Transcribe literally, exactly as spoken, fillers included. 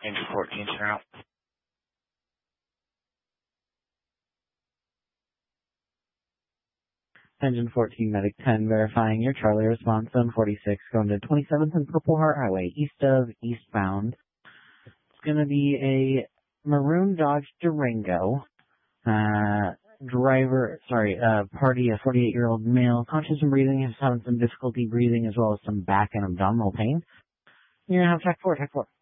Engine fourteen, turn out. Engine fourteen, Medic ten, verifying your Charlie response, seven forty-six, going to twenty-seventh and Purple Heart Highway, east of eastbound. It's going to be a maroon Dodge Durango. Uh, driver, sorry, uh, party, a forty-eight-year-old male, conscious and breathing, is having some difficulty breathing as well as some back and abdominal pain. You're going to have tech four, tech four.